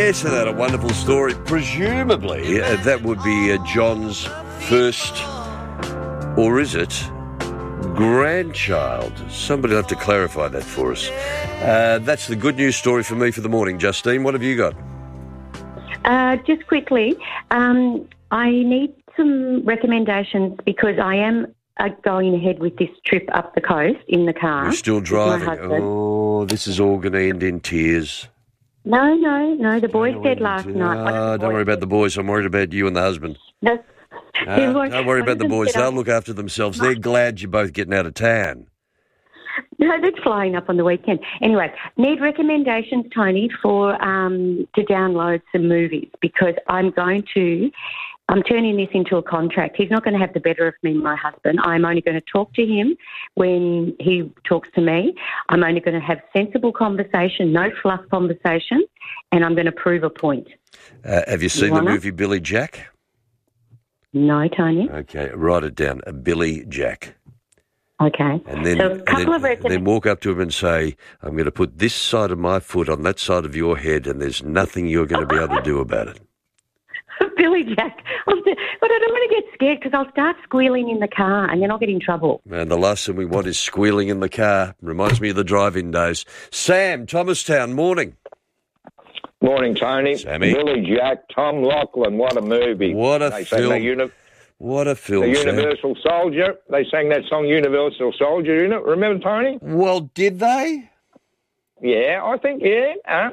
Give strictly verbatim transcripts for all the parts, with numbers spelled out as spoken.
Isn't that a wonderful story? Presumably, uh, that would be uh, John's first, or is it, grandchild? Somebody will have to clarify that for us. Uh, that's the good news story for me for the morning. Justine, what have you got? Uh, just quickly, um, I need some recommendations because I am uh, going ahead with this trip up the coast in the car. You're still driving. with my husband. Oh, this is all going to end in tears. No, no, no. The boys Don't said worry last about- night. Ah, don't worry about the boys. I'm worried about you and the husband. No, Ah, They won't- don't worry one about of the them boys. said, They'll "Oh, look after themselves. They're glad you're both getting out of town. No, that's flying up on the weekend. Anyway, need recommendations, Tony, for um, to download some movies because I'm going to. I'm turning this into a contract. He's not going to have the better of me, my husband. I'm only going to talk to him when he talks to me. I'm only going to have sensible conversation, no fluff conversation, and I'm going to prove a point. Uh, have you seen You the wanna? movie Billy Jack? No, Tony. Okay, write it down. A Billy Jack. Okay. And then, so a and couple then, of recomm- then walk up to him and say, I'm going to put this side of my foot on that side of your head and there's nothing you're going to be able to do about it. Billy Jack. But I don't want to get scared because I'll start squealing in the car and then I'll get in trouble. And the last thing we want is squealing in the car. Reminds me of the drive-in days. Sam, Thomastown, morning. Morning, Tony. Sammy. Billy Jack, Tom Laughlin, what a movie. What a they sang film. The, uni- What a the film, Sam. Universal Soldier. They sang that song Universal Soldier in it. Remember, Tony? Well, did they? Yeah, I think, yeah. Uh,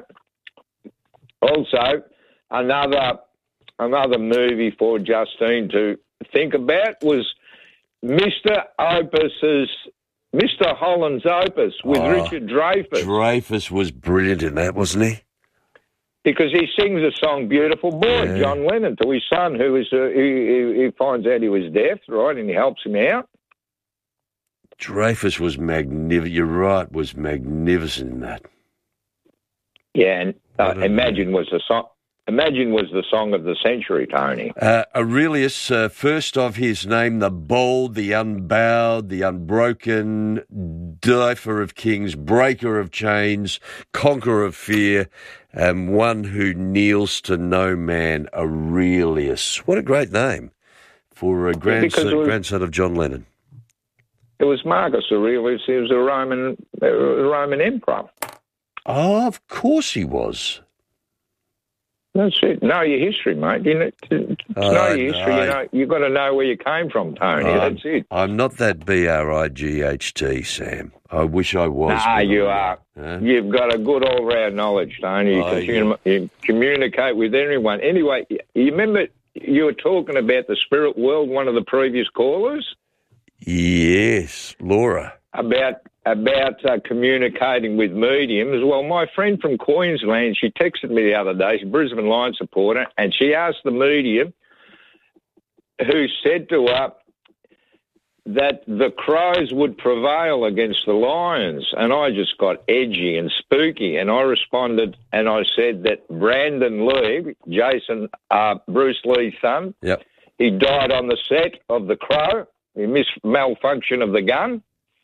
also, another another movie for Justine to think about was Mister Opus's, Mister Holland's Opus with Oh, Richard Dreyfuss. Dreyfuss was brilliant in that, wasn't he? Because he sings a song, Beautiful Boy, Yeah. John Lennon, to his son who is uh, he, he, he finds out he was deaf, right, and he helps him out. Dreyfuss was magnificent. You're right, was magnificent in that. Yeah, and uh, What a Imagine was the song. Imagine was the song of the century, Tony. Uh, Aurelius, uh, first of his name, the bold, the unbowed, the unbroken, Difer of kings, breaker of chains, conqueror of fear, and one who kneels to no man, Aurelius. What a great name for a grandson, it was- grandson of John Lennon. It was Marcus Aurelius. He was a Roman uh, Roman emperor. Oh, of course he was. That's it. Know your history, mate. You know, to, to Oh, know your history, no. you know, you've got to know where you came from, Tony. Um, That's it. I'm not that B R I G H T, Sam. I wish I was. Nah, but you I'm are. not. Huh? You've got a good all-round knowledge, Tony. You, Oh, can yeah. commu- you communicate with everyone. Anyway, you remember you were talking about the spirit world, one of the previous callers, Yes, Laura. about about uh, communicating with mediums. Well, my friend from Queensland, she texted me the other day, she's a Brisbane Lions supporter, and she asked the medium who said to her that the Crows would prevail against the Lions. And I just got edgy and spooky, and I responded and I said that Brandon Lee, Jason, uh, Bruce Lee's son, Yep. he died on the set of The Crow. He missed malfunction of the gun.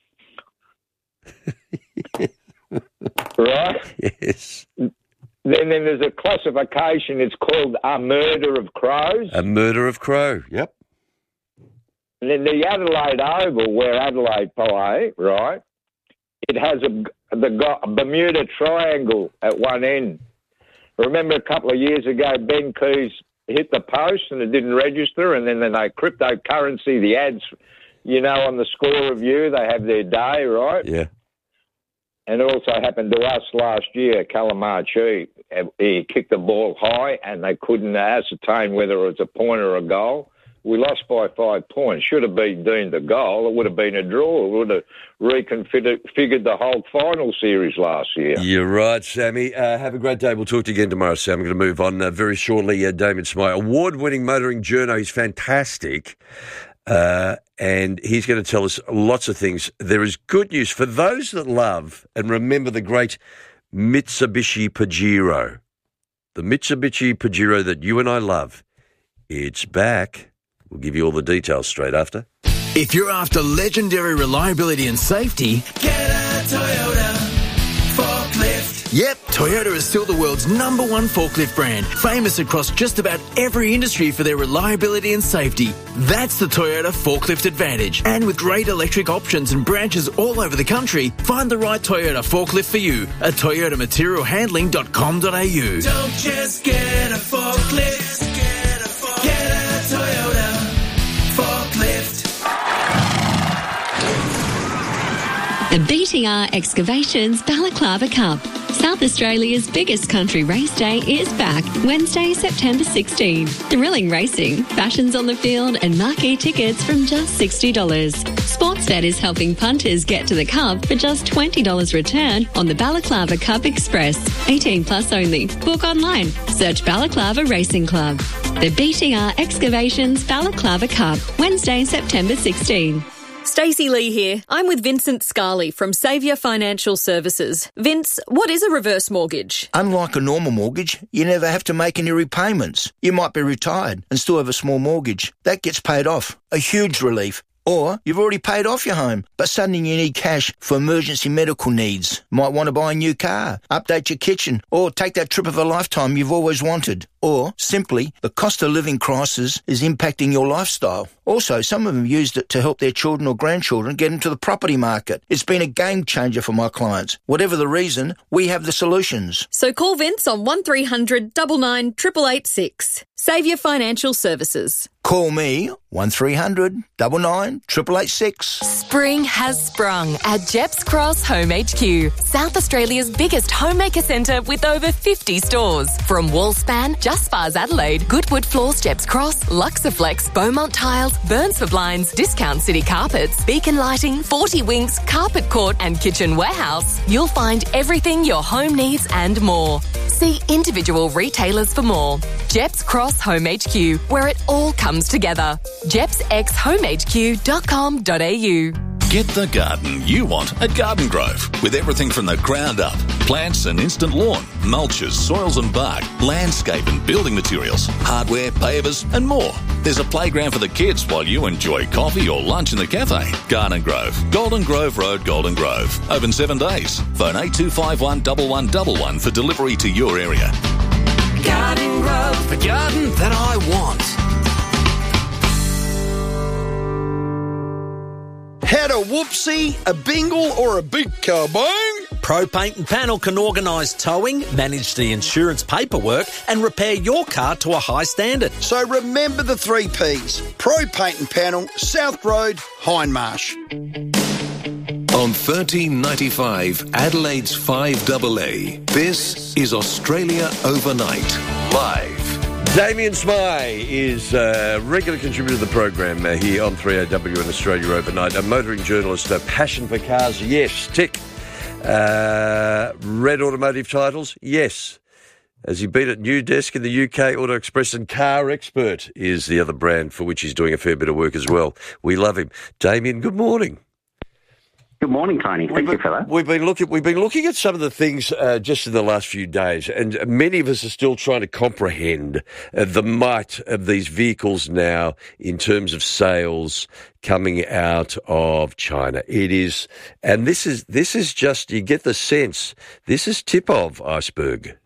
Right? Yes. Then, then there's a classification, it's called a murder of crows. A murder of crow. Yep. And then the Adelaide Oval, where Adelaide play, right, it has a, the go- Bermuda Triangle at one end. Remember a couple of years ago, Ben Keys hit the post and it didn't register, and then they cryptocurrency, the ads, you know, on the Score Review, they have their day, right? Yeah. And it also happened to us last year, Calamarchi. He kicked the ball high and they couldn't ascertain whether it was a point or a goal. We lost by five points. Should have been deemed a goal. It would have been a draw. It would have reconfigured the whole final series last year. You're right, Sammy. Uh, have a great day. We'll talk to you again tomorrow, Sam. I'm going to move on uh, very shortly. Uh, Damon Smythe, award-winning motoring journo. He's fantastic. Uh, and he's going to tell us lots of things. There is good news for those that love and remember the great Mitsubishi Pajero. The Mitsubishi Pajero that you and I love. It's back. We'll give you all the details straight after. If you're after legendary reliability and safety, get a Toyota forklift. Yep, Toyota is still the world's number one forklift brand, famous across just about every industry for their reliability and safety. That's the Toyota Forklift Advantage. And with great electric options and branches all over the country, find the right Toyota forklift for you at toyota material handling dot com dot a u. Don't just get a forklift, get a, forklift. Get a Toyota forklift. The B T R Excavations Balaclava Cup. South Australia's biggest country race day is back, Wednesday, September sixteenth. Thrilling racing, fashions on the field and marquee tickets from just sixty dollars. Sportsbet is helping punters get to the Cup for just twenty dollars return on the Balaclava Cup Express. eighteen plus only. Book online. Search Balaclava Racing Club. The B T R Excavations Balaclava Cup, Wednesday, September sixteenth. Stacey Lee here. I'm with Vincent Scarley from Saviour Financial Services. Vince, what is a reverse mortgage? Unlike a normal mortgage, you never have to make any repayments. You might be retired and still have a small mortgage. That gets paid off. A huge relief. Or you've already paid off your home, but suddenly you need cash for emergency medical needs. Might want to buy a new car, update your kitchen, or take that trip of a lifetime you've always wanted. Or, simply, the cost of living crisis is impacting your lifestyle. Also, some of them used it to help their children or grandchildren get into the property market. It's been a game changer for my clients. Whatever the reason, we have the solutions. So call Vince on one three hundred nine nine eight eight eight six. Saviour Financial Services. Call me, one three hundred nine nine eight eight eight six. Spring has sprung at Jeps Cross Home H Q, South Australia's biggest homemaker centre with over fifty stores. From Wallspan, Just Spas Adelaide, Goodwood Floors Jeps Cross, Luxaflex, Beaumont Tiles, Burns for Blinds, Discount City Carpets, Beacon Lighting, forty Winks, Carpet Court and Kitchen Warehouse, you'll find everything your home needs and more. See individual retailers for more. Jeps Cross Home H Q, where it all comes together. jeps x home h q dot com dot a u. Get the garden you want at Garden Grove, with everything from the ground up. Plants and instant lawn, mulches, soils and bark, landscape and building materials, hardware, pavers and more. There's a playground for the kids while you enjoy coffee or lunch in the cafe. Garden Grove, Golden Grove Road, Golden Grove. Open seven days. Phone eight two five one one one one one for delivery to your area. Garden Grove, The garden that I want. Had a whoopsie, a bingle or a big kabong? Pro Paint and Panel can organise towing, manage the insurance paperwork and repair your car to a high standard. So remember the three Ps. Pro Paint and Panel, South Road, Hindmarsh. On thirteen ninety-five, Adelaide's five A A, this is Australia Overnight, live. Damien Smythe is a regular contributor to the program uh, here on three A W and Australia Overnight. A motoring journalist, a passion for cars, yes, tick. Uh, red automotive titles, yes. Has he been at New Desk in the U K? Auto Express and Car Expert is the other brand for which he's doing a fair bit of work as well. We love him. Damien, good morning. Good morning, Tony. Thank we've you been, for that. We've been looking. We've been looking at some of the things uh, just in the last few days, and many of us are still trying to comprehend uh, the might of these vehicles now in terms of sales coming out of China. It is, and this is this is just you get the sense this is tip of iceberg.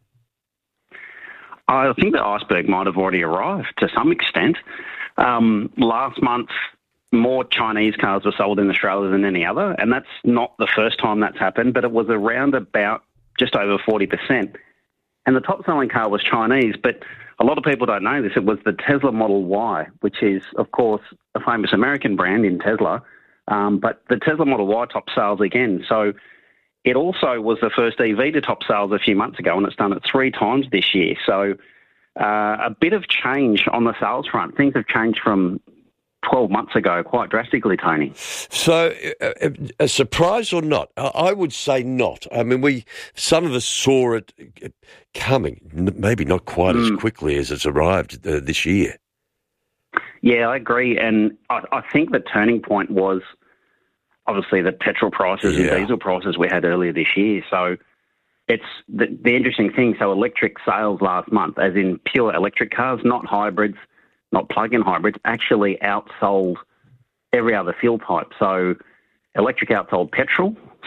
I think the iceberg might have already arrived to some extent. Um, last month, more Chinese cars were sold in Australia than any other, and that's not the first time that's happened, but it was around about just over forty percent. And the top-selling car was Chinese, but a lot of people don't know this. It was the Tesla Model Y, which is, of course, a famous American brand in Tesla, um, but the Tesla Model Y top sales again. So it also was the first E V to top sales a few months ago, and it's done it three times this year. So uh, a bit of change on the sales front. Things have changed from twelve months ago quite drastically, Tony. So uh, a surprise or not? I would say not. I mean, we some of us saw it coming, maybe not quite mm. as quickly as it's arrived uh, this year. Yeah, I agree. And I, I think the turning point was obviously the petrol prices yeah. and diesel prices we had earlier this year. So it's the, the interesting thing. So electric sales last month, as in pure electric cars, not hybrids, not plug-in hybrids, actually outsold every other fuel type. So electric outsold petrol,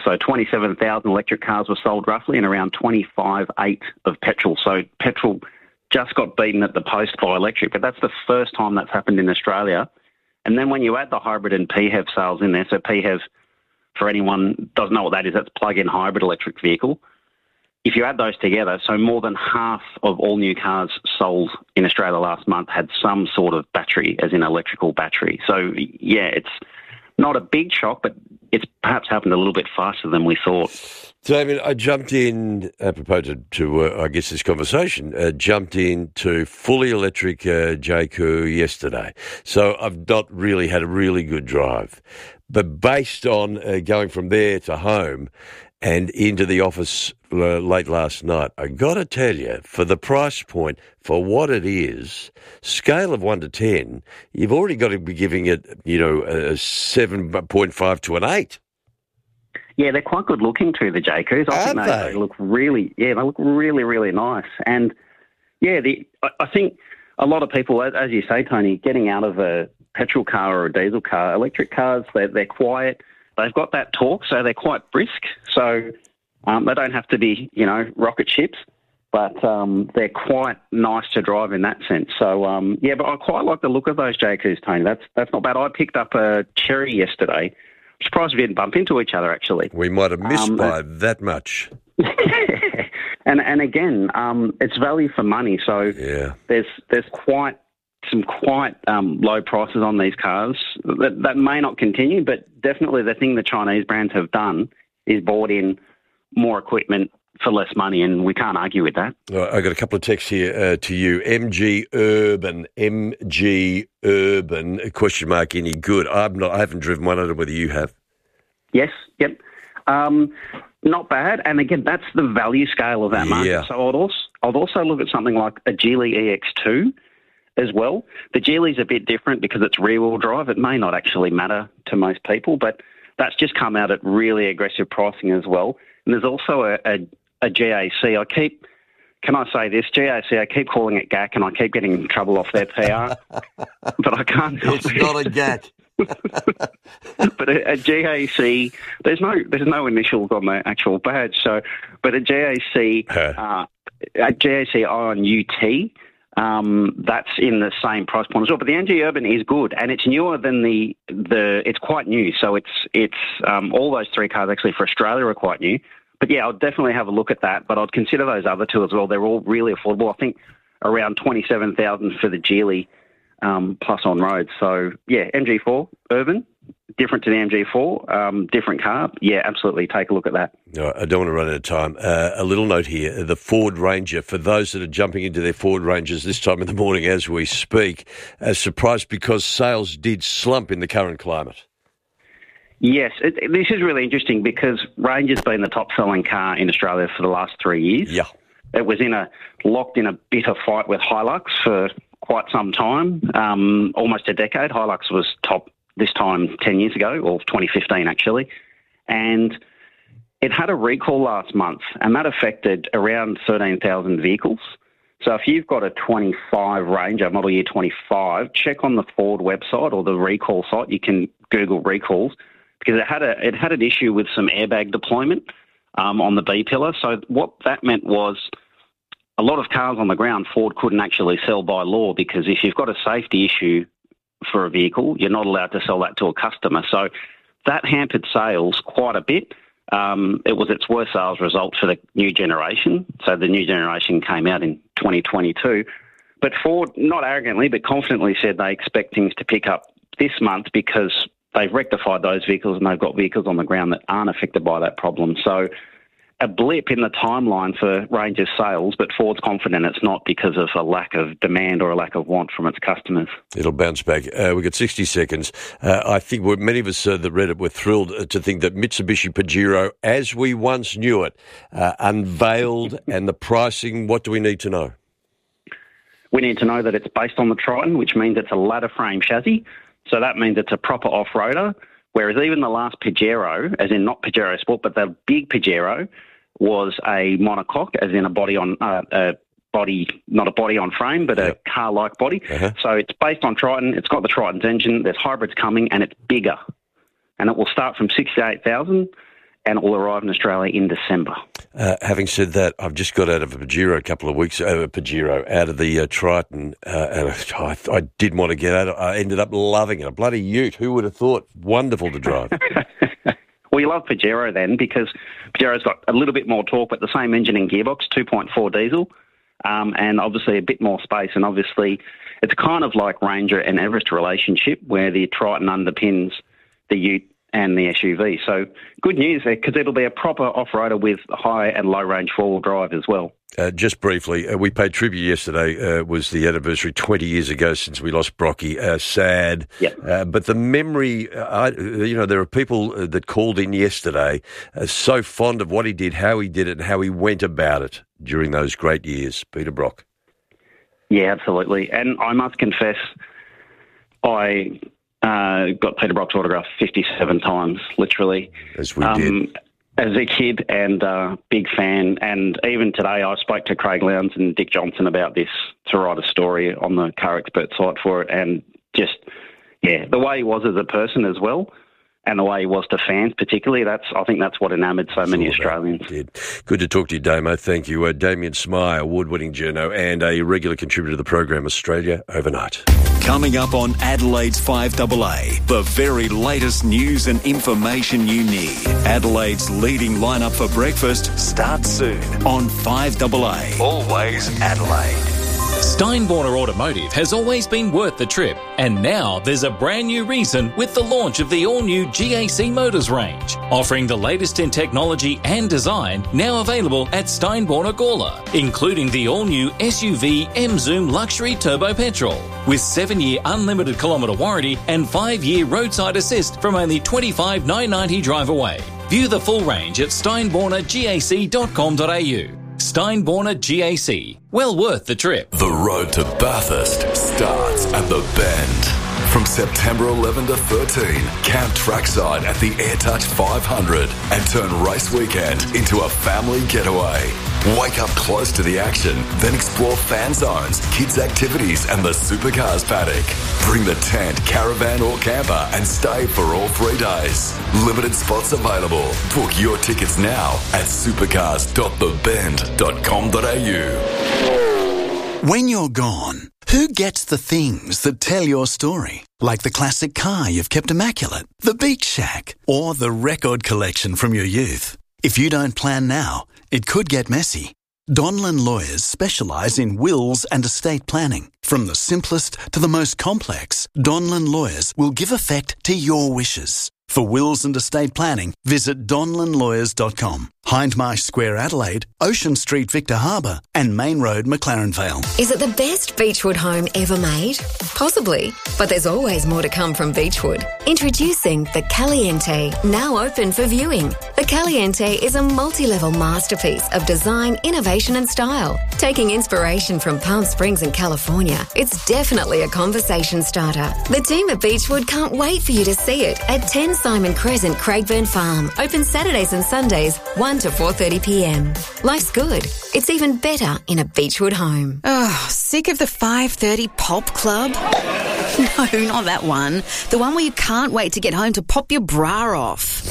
So twenty-seven thousand electric cars were sold roughly and around twenty-five eight of petrol. So petrol just got beaten at the post by electric, but that's the first time that's happened in Australia. And then when you add the hybrid and P HEV sales in there, so P HEV, for anyone who doesn't know what that is, that's plug-in hybrid electric vehicle. If you add those together, so more than half of all new cars sold in Australia last month had some sort of battery, as in electrical battery. So, yeah, it's not a big shock, but it's perhaps happened a little bit faster than we thought. Damien, I jumped in, apropos to, to uh, I guess, this conversation, uh, jumped into fully electric uh, J Q yesterday. So I've not really had a really good drive. But based on uh, going from there to home and into the office uh, late last night, I got to tell you, for the price point, for what it is, scale of one to ten, you've already got to be giving it, you know, a seven point five to an eight. Yeah, they're quite good looking too, the J Qs. I think they, they? they look really, yeah, they look really, really nice. And yeah, the I, I think a lot of people, as, as you say, Tony, getting out of a petrol car or a diesel car, electric cars, they're, they're quiet. They've got that torque, so they're quite brisk. So um, they don't have to be, you know, rocket ships, but um, they're quite nice to drive in that sense. So, um, yeah, but I quite like the look of those J Qs, Tony. That's that's not bad. I picked up a Cherry yesterday. I'm surprised we didn't bump into each other, actually. We might have missed um, by uh, that much. and and again, um, it's value for money. So yeah. there's there's quite some quite um, low prices on these cars. That, that may not continue, but definitely the thing the Chinese brands have done is bought in more equipment for less money, and we can't argue with that. All right, I got a couple of texts here uh, to you. M G Urban, M G Urban, question mark, any good? I'm not, I haven't driven one. I don't know whether you have. Yes, yep. Um, not bad, and again, that's the value scale of that market. Yeah. So I'd also, I'd also look at something like a Geely E X two as well. The Geely's a bit different because it's rear-wheel drive. It may not actually matter to most people, but that's just come out at really aggressive pricing as well. And there's also a, a, a G A C. I keep, can I say this? G A C, I keep calling it G A C and I keep getting in trouble off their P R, but I can't help It's it. not a G A C. But a, a G A C, there's no there's no initials on the actual badge. So, but a G A C, uh, a G A C Ion U T, um, that's in the same price point as well. But the M G Urban is good, and it's newer than the the. It's quite new, so it's it's um, all those three cars actually for Australia are quite new. But yeah, I'll definitely have a look at that. But I'd consider those other two as well. They're all really affordable. I think around twenty-seven thousand for the Geely um, plus on road. So yeah, M G four Urban. Different to the M G four, um, different car. Yeah, absolutely. Take a look at that. No, I don't want to run out of time. Uh, a little note here. The Ford Ranger, for those that are jumping into their Ford Rangers this time in the morning as we speak, uh, surprised because sales did slump in the current climate. Yes, it, this is really interesting because Ranger's been the top-selling car in Australia for the last three years. Yeah. It was in a locked in a bitter fight with Hilux for quite some time, um, almost a decade. Hilux was top this time ten years ago, or twenty fifteen actually, and it had a recall last month, and that affected around thirteen thousand vehicles. So if you've got a twenty-five Ranger, model year twenty-five, check on the Ford website or the recall site. You can Google recalls because it had a it had an issue with some airbag deployment um, on the B pillar. So what that meant was a lot of cars on the ground Ford couldn't actually sell by law because if you've got a safety issue for a vehicle, you're not allowed to sell that to a customer. So that hampered sales quite a bit. Um, it was its worst sales result for the new generation. So the new generation came out in twenty twenty-two. But Ford, not arrogantly, but confidently said they expect things to pick up this month because they've rectified those vehicles and they've got vehicles on the ground that aren't affected by that problem. So a blip in the timeline for Ranger's sales, but Ford's confident it's not because of a lack of demand or a lack of want from its customers. It'll bounce back. Uh, we've got sixty seconds. Uh, I think we're, many of us uh, that read it were thrilled to think that Mitsubishi Pajero, as we once knew it, uh, unveiled, and the pricing, what do we need to know? We need to know that it's based on the Triton, which means it's a ladder frame chassis. So that means it's a proper off-roader, whereas even the last Pajero, as in not Pajero Sport, but the big Pajero, was a monocoque, as in a body on uh, a body, not a body on frame, but yep. a car-like body. Uh-huh. So it's based on Triton. It's got the Triton's engine. There's hybrids coming, and it's bigger. And it will start from sixty-eight thousand. and it will arrive in Australia in December. Uh, having said that, I've just got out of a Pajero a couple of weeks, uh, a Pajero, out of the uh, Triton, uh, and I, I did want to get out of it. I ended up loving it. A bloody ute. Who would have thought? Wonderful to drive. Well, you love Pajero then because Pajero's got a little bit more torque, but the same engine and gearbox, two point four diesel, um, and obviously a bit more space. And obviously it's kind of like Ranger and Everest relationship where the Triton underpins the ute and the S U V. So good news there because it'll be a proper off-roader with high and low-range four-wheel drive as well. Uh, just briefly, uh, we paid tribute yesterday. Uh, was the anniversary twenty years ago since we lost Brocky. Uh, sad. Yep. Uh, but the memory, uh, I, you know, there are people uh, that called in yesterday uh, so fond of what he did, how he did it, and how he went about it during those great years. Peter Brock. Yeah, absolutely. And I must confess, I uh, got Peter Brock's autograph fifty-seven times, literally. As we um, did. As a kid and uh, big fan. And even today I spoke to Craig Lowndes and Dick Johnson about this to write a story on the Car Expert site for it. And just, yeah, the way he was as a person as well and the way he was to fans particularly, that's I think that's what enamoured so many Australians. Did. Good to talk to you, Damo. Thank you. Uh, Damien Smyth, award-winning journo and a regular contributor to the program Australia Overnight. Coming up on Adelaide's five A A, the very latest news and information you need. Adelaide's leading lineup for breakfast starts soon on five A A. Always Adelaide. Steinborner Automotive has always been worth the trip, and now there's a brand new reason with the launch of the all-new G A C Motors range, offering the latest in technology and design now available at Steinborner Gawler, including the all-new S U V M-Zoom Luxury Turbo Petrol, with seven-year unlimited kilometre warranty and five-year roadside assist from only twenty-five thousand nine hundred ninety drive away. View the full range at steinborner gac dot com dot a u. Steinborner G A C. Well worth the trip. The road to Bathurst starts at the Bend. From September eleventh to thirteenth, camp trackside at the AirTouch five hundred and turn race weekend into a family getaway. Wake up close to the action, then explore fan zones, kids' activities and the supercars paddock. Bring the tent, caravan or camper and stay for all three days. Limited spots available. Book your tickets now at supercars dot the bend dot com dot a u. When you're gone, who gets the things that tell your story? Like the classic car you've kept immaculate, the beach shack, or the record collection from your youth. If you don't plan now, it could get messy. Donlan Lawyers specialise in wills and estate planning. From the simplest to the most complex, Donlan Lawyers will give effect to your wishes. For wills and estate planning, visit donlan lawyers dot com. Hindmarsh Square, Adelaide, Ocean Street, Victor Harbour, and Main Road, McLaren Vale. Is it the best Beechwood home ever made? Possibly, but there's always more to come from Beechwood. Introducing the Caliente, now open for viewing. The Caliente is a multi-level masterpiece of design, innovation and style. Taking inspiration from Palm Springs and California, it's definitely a conversation starter. The team at Beechwood can't wait for you to see it at ten Simon Crescent, Craigburn Farm. Open Saturdays and Sundays, one to four thirty p m. Life's good. It's even better in a Beechwood home. Oh, sick of the five thirty pop club? No, not that one. The one where you can't wait to get home to pop your bra off.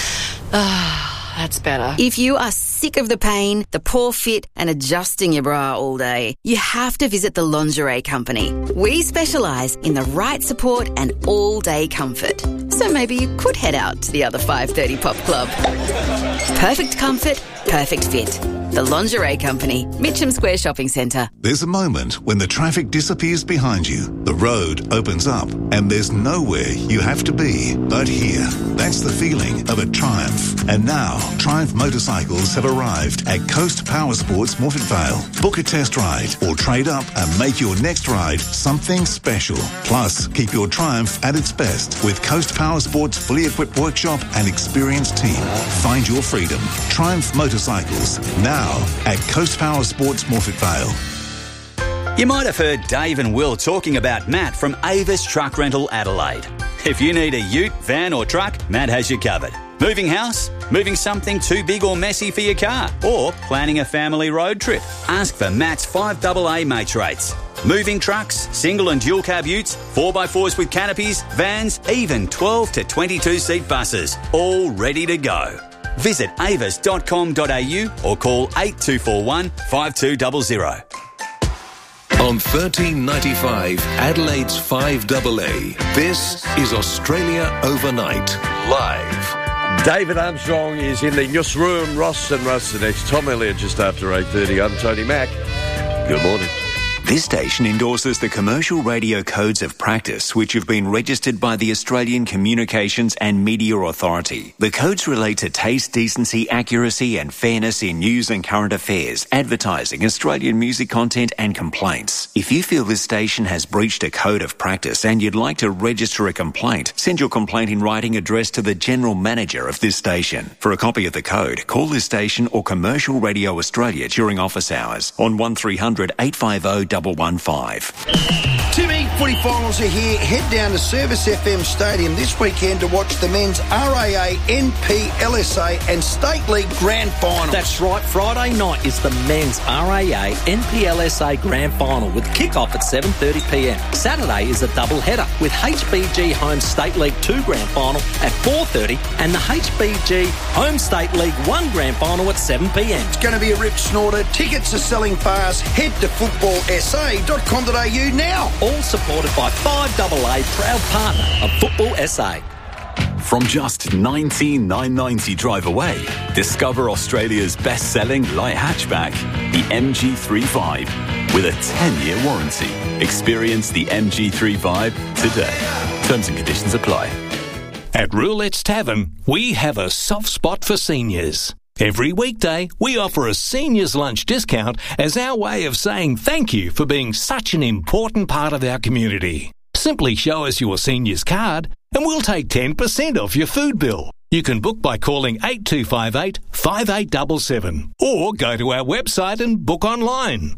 Ah, that's better. If you are sick of the pain, the poor fit and adjusting your bra all day, you have to visit the Lingerie Company. We specialise in the right support and all-day comfort. So maybe you could head out to the other five thirty pop club. Perfect comfort, perfect fit. The Lingerie Company, Mitcham Square Shopping Centre. There's a moment when the traffic disappears behind you, the road opens up, and there's nowhere you have to be but here. That's the feeling of a Triumph. And now, Triumph motorcycles have arrived at Coast Power Sports Morphett Vale. Book a test ride or trade up and make your next ride something special. Plus, keep your Triumph at its best with Coast Power Sports' fully equipped workshop and experienced team. Find your freedom. Triumph Motorcycles, now at Coast Power Sports Morphett Vale. You might have heard Dave and Will talking about Matt from Avis Truck Rental Adelaide. If you need a ute, van or truck, Matt has you covered. Moving house? Moving something too big or messy for your car? Or planning a family road trip? Ask for Matt's five A A mates rates. Moving trucks, single and dual cab utes, four by fours with canopies, vans, even twelve to twenty-two seat buses. All ready to go. Visit avis dot com dot a u or call eight two four one, five two zero zero. On thirteen ninety-five Adelaide's five double A, this is Australia Overnight, live. David Armstrong is in the newsroom. Ross and Russ the next. Tom Elliott just after eight thirty. I'm Tony Mack. Good morning. This station endorses the commercial radio codes of practice which have been registered by the Australian Communications and Media Authority. The codes relate to taste, decency, accuracy and fairness in news and current affairs, advertising, Australian music content and complaints. If you feel this station has breached a code of practice and you'd like to register a complaint, send your complaint in writing addressed to the General Manager of this station. For a copy of the code, call this station or Commercial Radio Australia during office hours on one three hundred, eight five zero, one one five. Two big footy finals are here. Head down to Service F M Stadium this weekend to watch the men's R A A, N P L S A and State League Grand Final. That's right. Friday night is the men's R A A, N P L S A Grand Final with kick-off at seven thirty p m. Saturday is a double header with H B G Home State League two Grand Final at four thirty and the H B G Home State League one Grand Final at seven p m. It's going to be a rip snorter. Tickets are selling fast. Head to football s a dot com dot a u now. All supported by five double A, proud partner of Football S A. From just nineteen thousand nine hundred ninety drive away, discover Australia's best-selling light hatchback, the M G thirty-five, with a ten-year warranty. Experience the M G thirty-five today. Terms and conditions apply. At Roulette's Tavern, we have a soft spot for seniors. Every weekday, we offer a seniors lunch discount as our way of saying thank you for being such an important part of our community. Simply show us your seniors card and we'll take ten percent off your food bill. You can book by calling eight two five eight, five eight seven seven or go to our website and book online.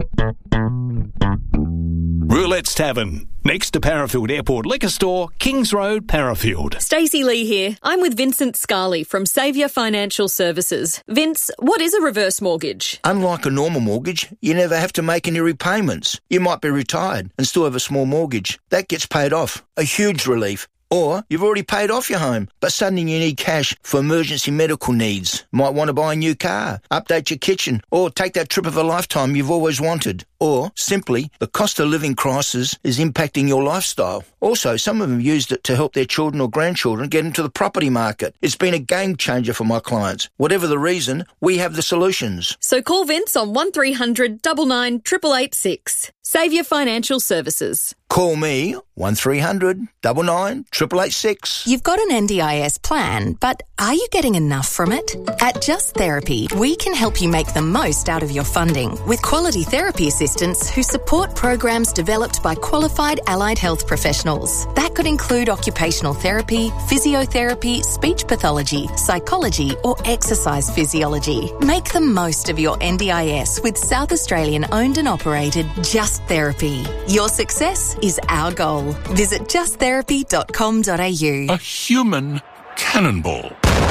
Roulette's Tavern, next to Parafield Airport Liquor Store, Kings Road, Parafield. Stacey Lee here. I'm with Vincent Scarley from Saviour Financial Services. Vince, what is a reverse mortgage? Unlike a normal mortgage, you never have to make any repayments. You might be retired and still have a small mortgage. That gets paid off. A huge relief. Or you've already paid off your home, but suddenly you need cash for emergency medical needs. Might want to buy a new car, update your kitchen, or take that trip of a lifetime you've always wanted. Or, simply, the cost of living crisis is impacting your lifestyle. Also, some of them used it to help their children or grandchildren get into the property market. It's been a game changer for my clients. Whatever the reason, we have the solutions. So call Vince on one three hundred, nine nine, eight eight eight six. Saviour Financial Services. Call me, one three hundred, nine nine, eight eight eight six. You've got an N D I S plan, but are you getting enough from it? At Just Therapy, we can help you make the most out of your funding with quality therapy assistants who support programs developed by qualified allied health professionals. That could include occupational therapy, physiotherapy, speech pathology, psychology, or exercise physiology. Make the most of your N D I S with South Australian owned and operated Just Therapy. Your success is our goal. Visit just therapy dot com dot a u. A human cannonball.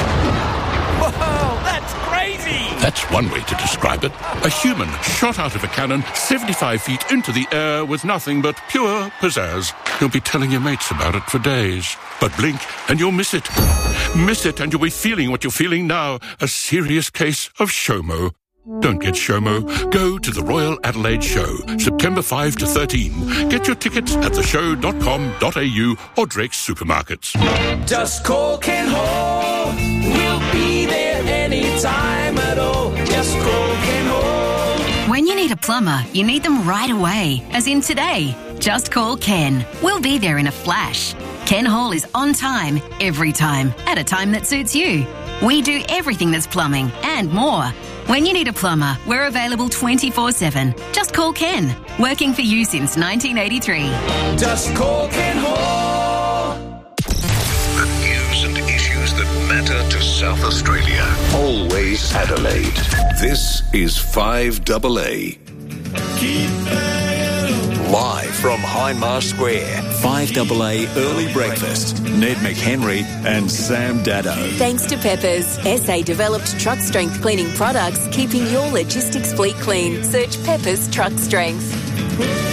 Whoa, that's crazy! That's one way to describe it. A human shot out of a cannon seventy-five feet into the air with nothing but pure pizzazz. You'll be telling your mates about it for days. But blink and you'll miss it. Miss it and you'll be feeling what you're feeling now. A serious case of SHOMO. Don't get SHOMO. Go to the Royal Adelaide Show, September fifth to thirteenth. Get your tickets at the show dot com dot a u or Drake's Supermarkets. Just call Ken Hall. We'll be there anytime at all. Just call Ken Hall. When you need a plumber, you need them right away, as in today. Just call Ken. We'll be there in a flash. Ken Hall is on time, every time, at a time that suits you. We do everything that's plumbing and more. When you need a plumber, we're available twenty-four seven. Just call Ken. Working for you since nineteen eighty-three. Just call Ken Hall. The news and issues that matter to South Australia. Always Adelaide. This is five double A. Live from Hindmarsh Square. five double A Early Breakfast. Ned McHenry and Sam Dado. Thanks to Peppers, S A-developed truck strength cleaning products, keeping your logistics fleet clean. Search Peppers Truck Strength.